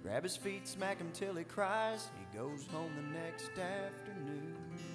Grab his feet, smack him till he cries. He goes home the next afternoon.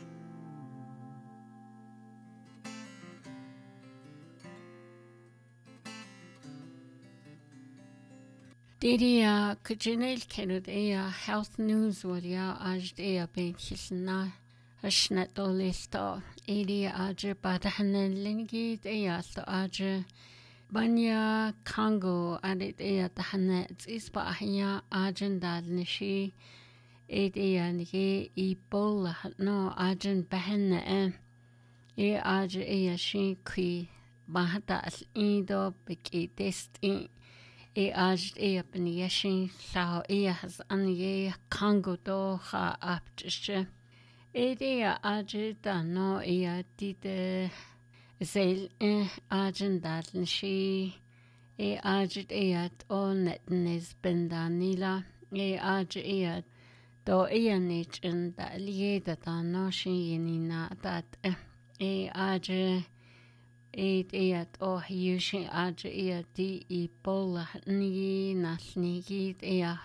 Diria kujinel kenud ea health news waria ajd ea ben hisna hashnet olista edi aje badahanen lingid ea so aje banya Congo adit ea tahanet ispa ahya ajen dal nishi ea nige Ebola no ajen bahenne e aje ea shi kui bahata al indo beki test ajd ben yeshin lao has an Congo do ha aptische ajda no dide zeil agendal shi ajd on netnes bendanila ajd do nich in da lieda da no shi na dat ajd yushi aja di Ebola ni nasnigi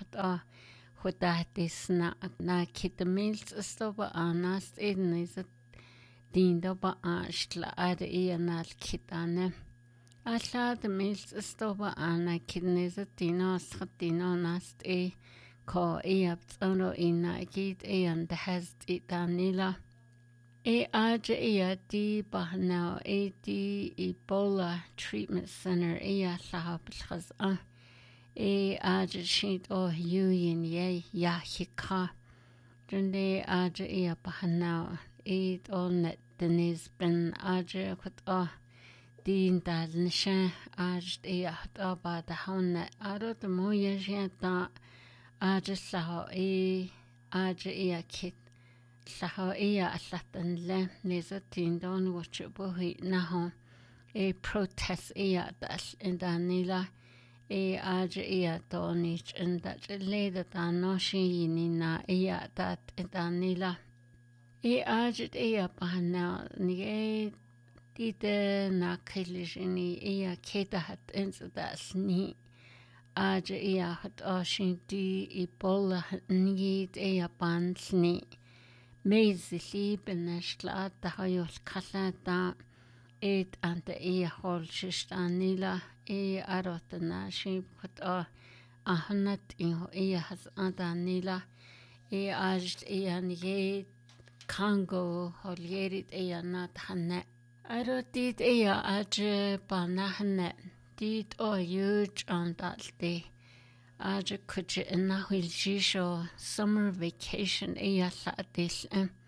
hudatis na kitamils stoba anas is dindo ba ashla nal kitane asla the mils stoba ana kidnes dinos dino nast ko ono ina git and has it danila aja di bahna di Ebola treatment center sahab khaz aja shit yuyin ya hika dunde aja bahna net denis ben aja khut din dal nisha aja ba da hon aro the moya jenta aja saho aja kit Saho allatan le neza tindon wachubuhi naho protest dal indanila aja donich and that leda danoshi nina dat indanila aja bahana ni dide na kilishini keda hat insadas ni aja hat oshin di Ebola ni bansni Meizli benashla da hayol kalada anta hol shistanila arotana shib kut ahnat has adanila ajd nige Congo holyerit nat hanne arotit aj banahne dit yuj andalti aja kuch na hilshisho summer vacation satis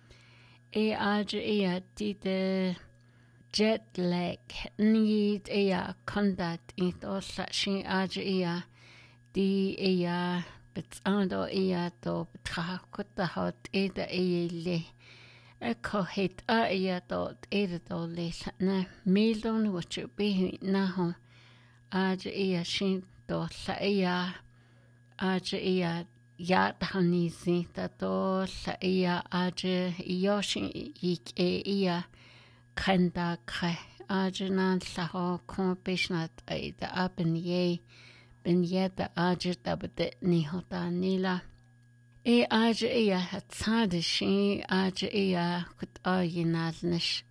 aja dide jet lag need conduct it also shi aja di betando to betrakuta hat le kohit to le mildon what you be now aja shin to aja hanisi tato aja yoshin kanda kai aja nan saho kompishna da aben ben yeda aja tabde ni hota nila aja hatsadishi aja kut yinalnish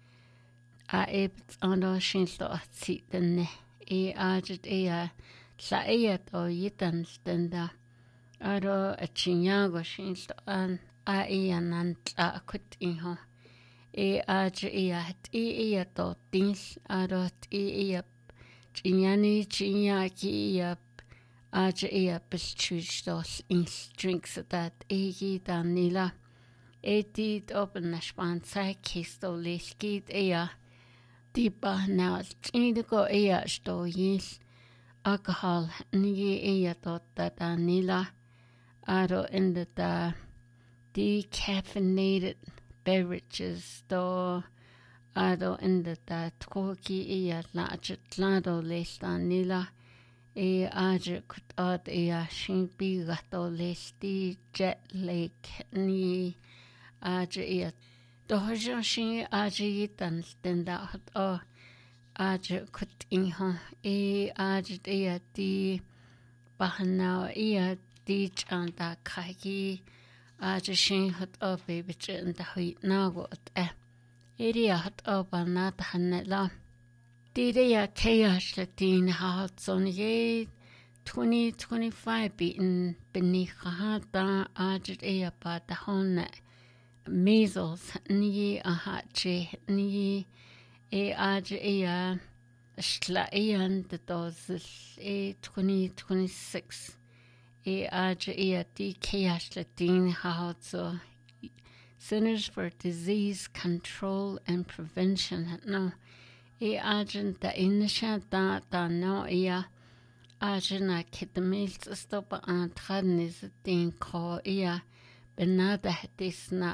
ando shin to atsitene aja to yitan stenda aro chinyago shin an nan kut iho aja to tins aro chinyani chinyaki aja pilchuj dos in drinks that danila dit open na spansa kisto leskit dipa na chindigo sto yis alcohol ni to danila aro in the decaffeinated beverages do aro in the tkoki la chitlado lestanila aja kut shimpi gato lesti jet lake ni aja dojo shi aja yitan stenda hot aja kut inho aja di bahana teach and da kagi shin hot up baby and the wheat now what area hot up and not hanela. Didia chaos latin hearts on ye 2025 beaten beneath hata ajit ea pa the hone measles ni a hatche ni ajit ea Shlaian the doses 2026 ajit chaos latin hearts Centers for Disease Control and Prevention no agent the initial da no agent kidmils stop and tradis din ko benada disna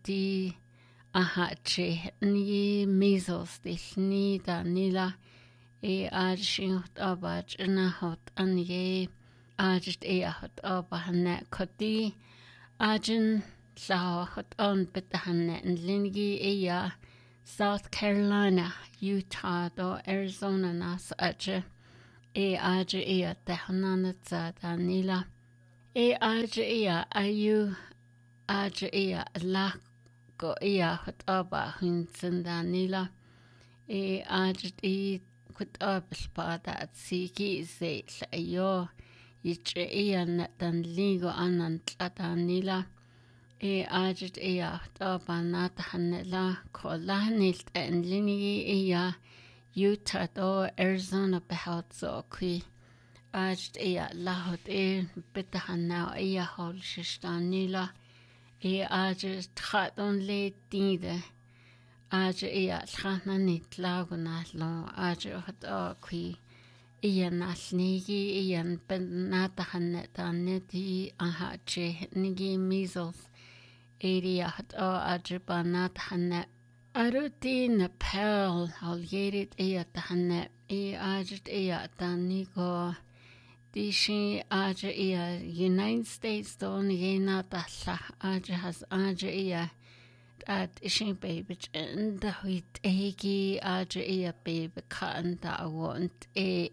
ahache ni measles this ni da nila agent abach na hot an agent hot abahna koti agent la hot on betahna and lingi South Carolina, Utah, do Arizona nas aje aje tehnana nila aje ayu aje la go hot aba hunzenda nila aje kut abspada at siki ze ayo yiche natan ligo anan tlata nila ajit taba nat hanela kolanilt en lingi Utah do Arizona behaut so kui ajit lahot betahana hol shistanila ajit khaton le tide ajit khana nit laguna lo ajit hot kui nasnigi ben nat haneta neti ahache nigi measles area hot ajibanat hanne aruti Nepal algerit tahanne ajit tanigo dishi United States don yena tasla has at ishin baby and the wheat egi baby cotton that want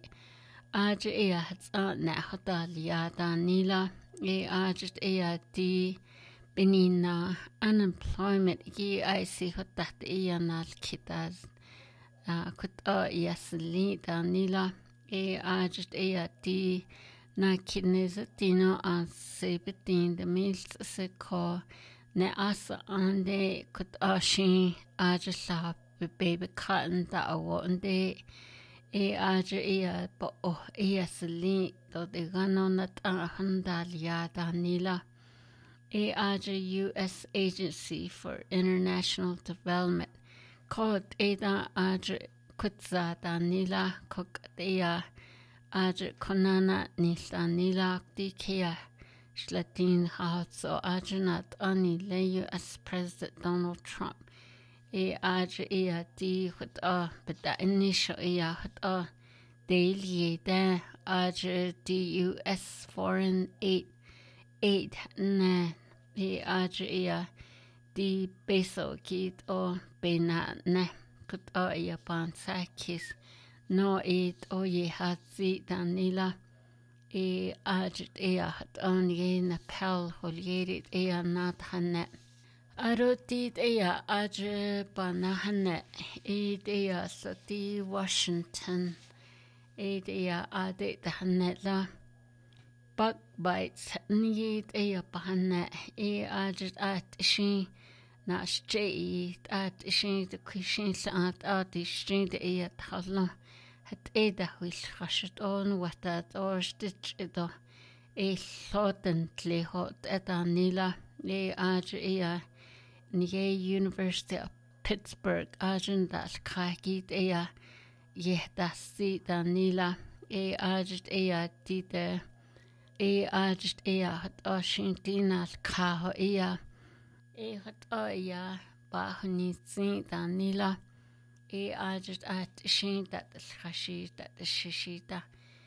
hats na hotalia danila ajit di Benina unemployment I see what that nal kitas kut yasli danila ajit di na kidneys dino sebetin the meals se ko ne asa ande kut ashi ajla baby cotton da awonde ajit bo yasli do de gano nat handalia danila U.S. Agency for International Development called Ada Kutza Danila Kokdea Konana Nisanila Dikea Shlatin Hatso Ajanat Ani Le U.S. President Donald Trump di hut but the initial hut daily da di U.S. Foreign Aid na di beso kit bena ne kut pansakis no ye hatsi danila hat on ye Nepal holyerit nat hanne arotit banahanne sati Washington ade hanne la bug bites need bahana ajit at she na she at she the kishin at the string the at hallo het da wil khasht on watat or stitch do lotently hot at anila aj University of Pittsburgh ajin that khakit yehdasi danila ajit dite ajit hat Washington kaho hat bahni zin danila ajit at shin that khashi that shishita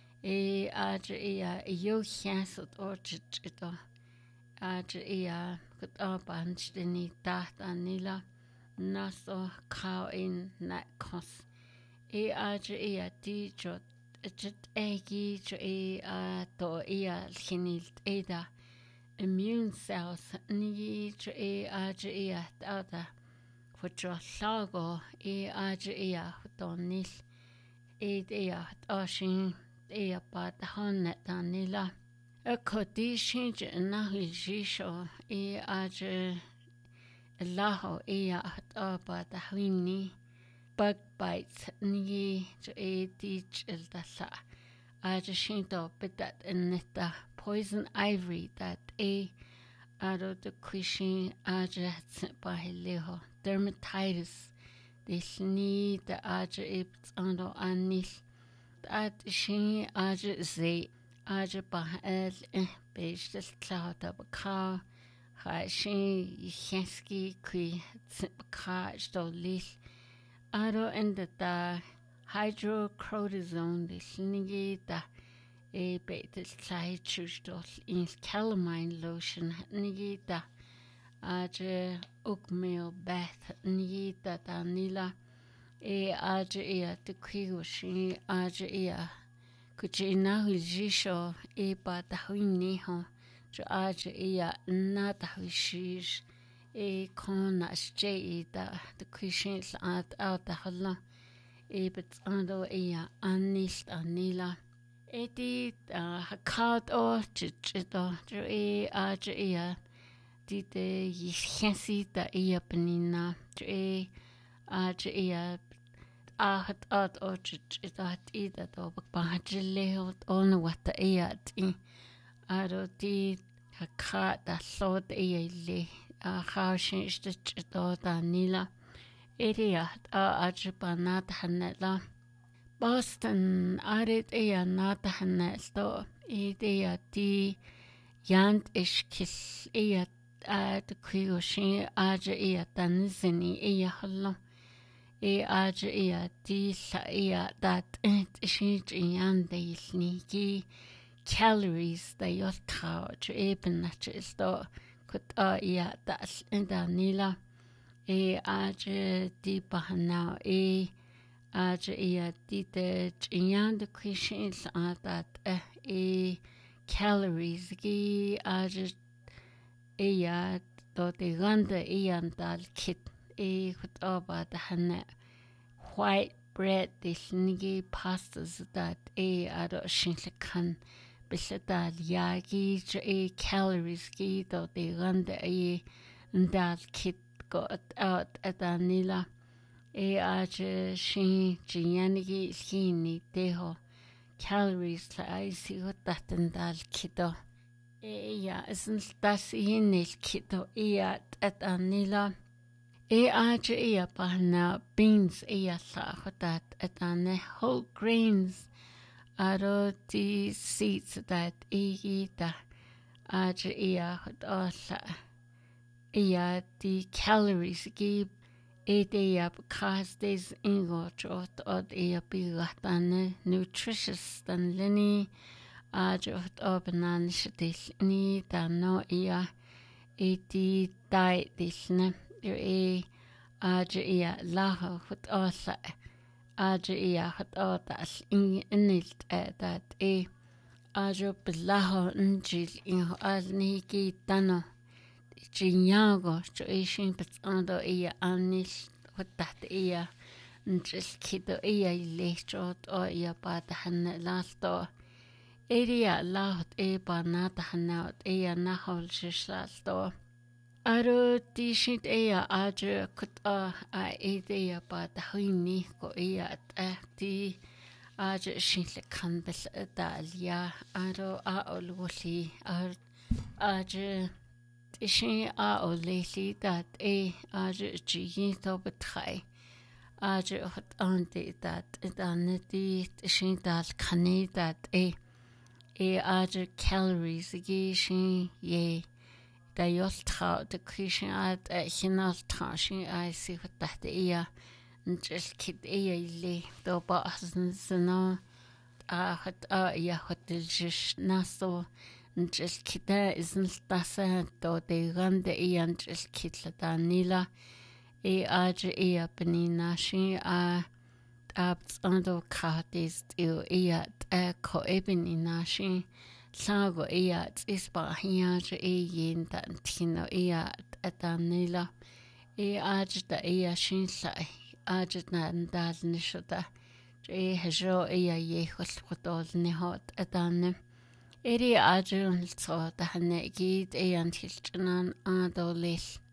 aj yo khasot orchit ito aj kut banstini dat anila naso kao in na kos aj di jot jit egi to lhinilt eda immune cells ni tada for lago donil ashin pa hannet danila a codishin nahilsho laho ba the hini bug bites ni teach dalla shinto bit that in the poison ivory that aro the quishin by leho dermatitis this need the ibts ando anil that shin ze ba el beige the cloud of a car shin yeski qui car sto lil aro and the hydrocortisone the shinigi the betel chustol in calamine lotion nigita ukmeo bath nigita danila the quigoshi kuchina hujisho ba the huini ho not hushish konas the quishins out the hala but ando anist anila Edi hakad o chito dite yhensi da penina ahat ad o chito ida do bahjile on what the aro di hakad da lod le haushin chito da nila edi ajbanat hanela Boston arit nata hanelto di yant ishkis the kuyoshin tanzini hallo di sa that yande sniki calories the yot cow eben nachsto kut das danila di bahana dite the questions that calories gi do the ganda dal kit hut about the hanne white bread the snigi pastas that ado shinkan bisadal yagi calories gi do the ganda dal kit got out at anila shin jianigi skini deho calories la see what that and dal kito isn't das inil kito at anila bahna beans sa that at ane whole grains aro the seeds that da hot osa the calories give because there's English or bigatan nutritious than Lenny jot openan this ni no diet this ne laho hut osa hut otas in it that laho njil in alniki tano Jinyago shin but ando anis what that just kido lechot o bad han last area laut banata hanat nahol shislasto aro ti shit kut bad huini ko ti shin kan bes dalia aro olwoli Ishin lately that jiggy to betray. Hot auntie that danity ishin that canny that calories gishin ye. The yostra the Christian at hinal trashing I see what that and just kid le do bosses no hot hotel naso. Just kita isn't tasa to the ganda just kitla danila penina shi abs ando katis tiu iat ko eben inashi sago iat ispahiaj yin tantino iat atanila ajda shinsa ajda ndal nishota hejo yehol khotol nihot atanne eri ajun so tahne gid antilchnan adolil